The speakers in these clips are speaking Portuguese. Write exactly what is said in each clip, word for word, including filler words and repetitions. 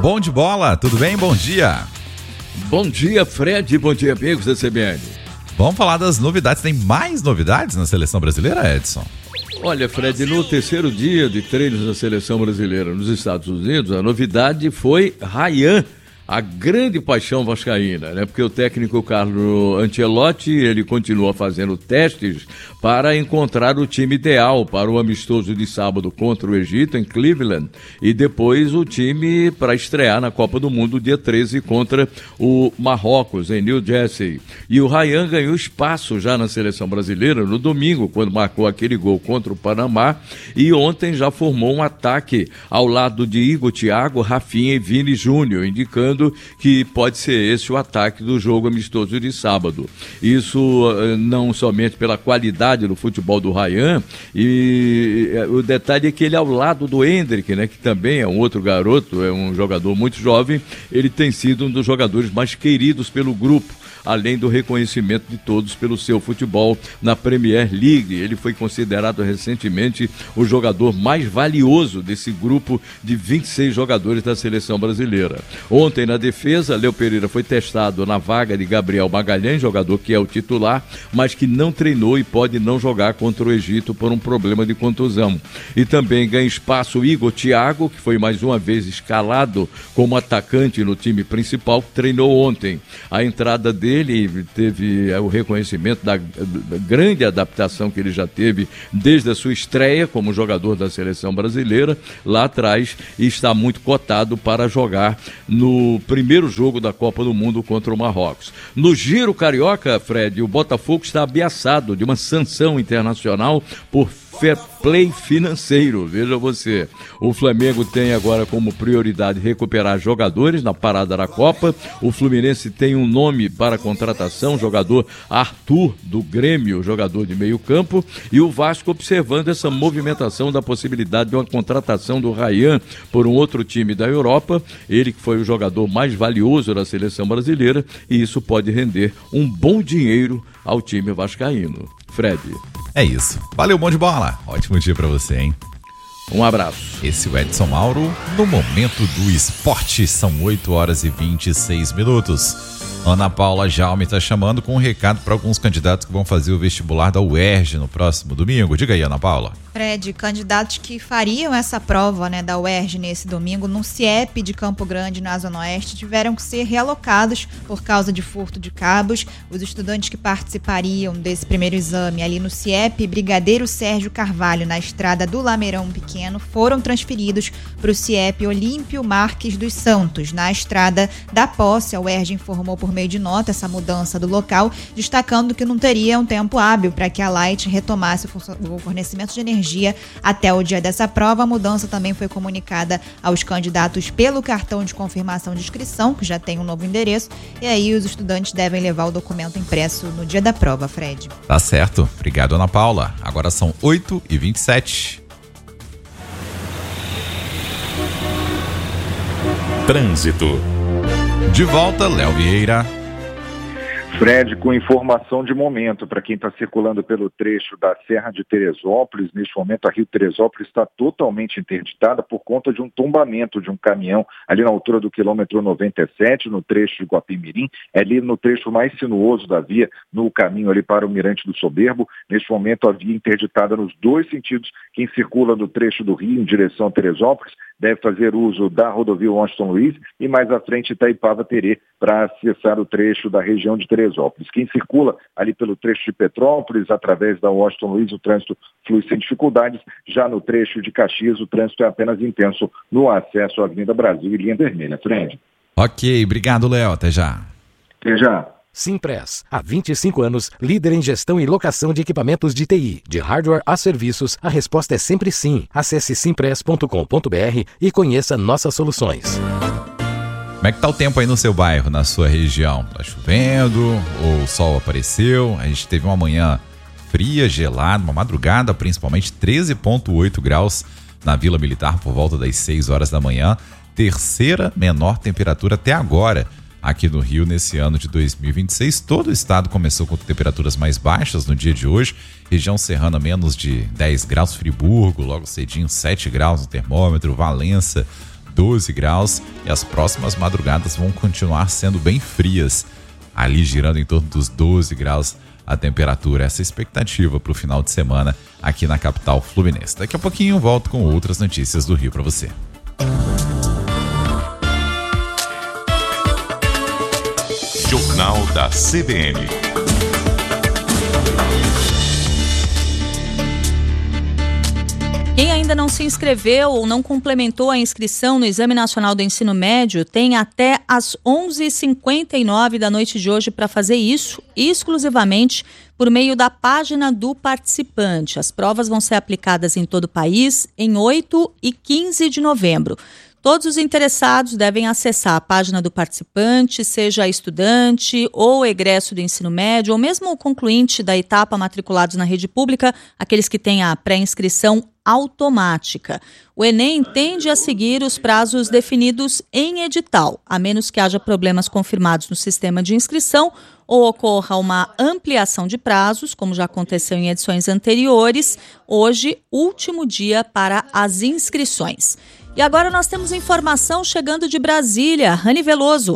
Bom de bola, tudo bem? Bom dia. Bom dia, Fred. Bom dia, amigos da C B N. Vamos falar das novidades. Tem mais novidades na seleção brasileira, Edson? Olha, Fred, no terceiro dia de treinos da seleção brasileira nos Estados Unidos, a novidade foi Rayan, a grande paixão vascaína, né? Porque o técnico Carlo Ancelotti, ele continua fazendo testes para encontrar o time ideal para o amistoso de sábado contra o Egito, em Cleveland, e depois o time para estrear na Copa do Mundo dia treze contra o Marrocos, em New Jersey. E o Rayan ganhou espaço já na seleção brasileira no domingo, quando marcou aquele gol contra o Panamá, e ontem já formou um ataque ao lado de Igor, Thiago, Rafinha e Vini Júnior, indicando que pode ser esse o ataque do jogo amistoso de sábado. Isso não somente pela qualidade do futebol do Rayan, e o detalhe é que ele é ao lado do Endrick, né, que também é um outro garoto, é um jogador muito jovem. Ele tem sido um dos jogadores mais queridos pelo grupo, além do reconhecimento de todos pelo seu futebol na Premier League. Ele foi considerado recentemente o jogador mais valioso desse grupo de vinte e seis jogadores da seleção brasileira. Ontem, na defesa, Léo Pereira foi testado na vaga de Gabriel Magalhães, jogador que é o titular, mas que não treinou e pode não jogar contra o Egito por um problema de contusão. E também ganha espaço Igor Thiago, que foi mais uma vez escalado como atacante no time principal, que treinou ontem. A entrada dele Ele teve o reconhecimento da, da grande adaptação que ele já teve desde a sua estreia como jogador da seleção brasileira lá atrás, e está muito cotado para jogar no primeiro jogo da Copa do Mundo contra o Marrocos. No giro carioca, Fred, o Botafogo está ameaçado de uma sanção internacional por fair play financeiro, veja você. O Flamengo tem agora como prioridade recuperar jogadores na parada da Copa. O Fluminense tem um nome para contratação, jogador Arthur do Grêmio, jogador de meio campo, e o Vasco observando essa movimentação da possibilidade de uma contratação do Rayan por um outro time da Europa, ele que foi o jogador mais valioso da seleção brasileira, e isso pode render um bom dinheiro ao time vascaíno. Fred. É isso. Valeu, bom de bola. Ótimo dia pra você, hein? Um abraço. Esse é o Edson Mauro no Momento do Esporte. São oito horas e vinte e seis minutos. Ana Paula Jaume está chamando com um recado para alguns candidatos que vão fazer o vestibular da U E R J no próximo domingo. Diga aí, Ana Paula. Fred, candidatos que fariam essa prova, né, da U E R J nesse domingo no CIEP de Campo Grande, na Zona Oeste, tiveram que ser realocados por causa de furto de cabos. Os estudantes que participariam desse primeiro exame ali no CIEP Brigadeiro Sérgio Carvalho, na estrada do Lameirão Pequeno, foram transferidos para o CIEP Olímpio Marques dos Santos, na estrada da Posse. A U E R J informou por meio de nota essa mudança do local, destacando que não teria um tempo hábil para que a Light retomasse o fornecimento de energia até o dia dessa prova. A mudança também foi comunicada aos candidatos pelo cartão de confirmação de inscrição, que já tem um novo endereço, e aí os estudantes devem levar o documento impresso no dia da prova, Fred. Tá certo. Obrigado, Ana Paula. Agora são oito e vinte e sete. Trânsito. De volta, Léo Vieira. Fred, com informação de momento para quem está circulando pelo trecho da Serra de Teresópolis. Neste momento a Rio Teresópolis está totalmente interditada por conta de um tombamento de um caminhão ali na altura do quilômetro noventa e sete, no trecho de Guapimirim, ali no trecho mais sinuoso da via, no caminho ali para o Mirante do Soberbo. Neste momento a via interditada nos dois sentidos. Quem circula do trecho do Rio em direção a Teresópolis deve fazer uso da rodovia Washington Luiz e mais à frente Itaipava Terê para acessar o trecho da região de Teresópolis. Quem circula ali pelo trecho de Petrópolis, através da Washington Luiz, o trânsito flui sem dificuldades. Já no trecho de Caxias, o trânsito é apenas intenso no acesso à Avenida Brasil e linha vermelha. Fred. Ok, obrigado, Léo. Até já. Até já. Simpress, há vinte e cinco anos, líder em gestão e locação de equipamentos de T I. De hardware a serviços, a resposta é sempre sim. Acesse simpress ponto com ponto b r e conheça nossas soluções. Como é que tá o tempo aí no seu bairro, na sua região? Tá chovendo ou o sol apareceu? A gente teve uma manhã fria, gelada, uma madrugada principalmente, treze vírgula oito graus na Vila Militar por volta das seis horas da manhã. Terceira menor temperatura até agora aqui no Rio nesse ano de dois mil e vinte e seis. Todo o estado começou com temperaturas mais baixas no dia de hoje. Região serrana menos de dez graus, Friburgo, logo cedinho sete graus no termômetro, Valença doze graus e as próximas madrugadas vão continuar sendo bem frias, ali girando em torno dos doze graus a temperatura. Essa é a expectativa para o final de semana aqui na capital fluminense. Daqui a pouquinho eu volto com outras notícias do Rio para você. Jornal da C B N. Quem ainda não se inscreveu ou não complementou a inscrição no Exame Nacional do Ensino Médio tem até às onze e cinquenta e nove da noite de hoje para fazer isso, exclusivamente por meio da página do participante. As provas vão ser aplicadas em todo o país em oito e quinze de novembro. Todos os interessados devem acessar a página do participante, seja estudante ou egresso do ensino médio, ou mesmo o concluinte da etapa matriculados na rede pública, aqueles que têm a pré-inscrição automática. O Enem tende a seguir os prazos definidos em edital, a menos que haja problemas confirmados no sistema de inscrição ou ocorra uma ampliação de prazos, como já aconteceu em edições anteriores. Hoje, último dia para as inscrições. E agora nós temos informação chegando de Brasília. Rani Veloso.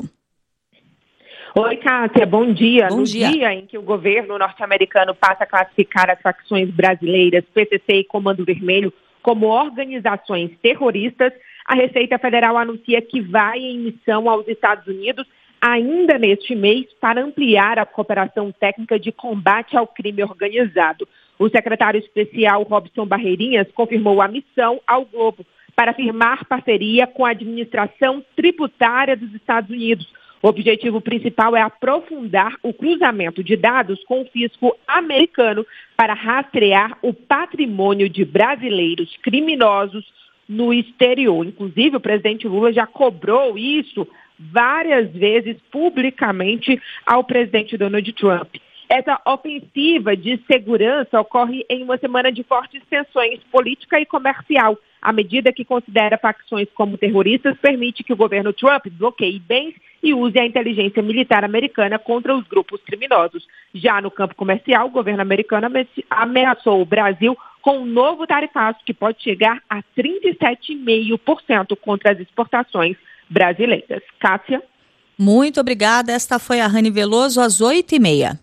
Oi, Cássia, bom dia. Bom no dia. dia em que o governo norte-americano passa a classificar as facções brasileiras P C C e Comando Vermelho como organizações terroristas, a Receita Federal anuncia que vai em missão aos Estados Unidos ainda neste mês para ampliar a cooperação técnica de combate ao crime organizado. O secretário especial Robson Barreirinhas confirmou a missão ao Globo para firmar parceria com a administração tributária dos Estados Unidos. O objetivo principal é aprofundar o cruzamento de dados com o fisco americano para rastrear o patrimônio de brasileiros criminosos no exterior. Inclusive, o presidente Lula já cobrou isso várias vezes publicamente ao presidente Donald Trump. Essa ofensiva de segurança ocorre em uma semana de fortes tensões política e comercial. A medida que considera facções como terroristas permite que o governo Trump bloqueie bens e use a inteligência militar americana contra os grupos criminosos. Já no campo comercial, o governo americano ameaçou o Brasil com um novo tarifaço que pode chegar a trinta e sete vírgula cinco por cento contra as exportações brasileiras. Cássia? Muito obrigada. Esta foi a Rani Veloso, às oito e meia.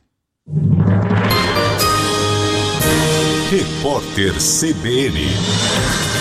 Repórter C B N.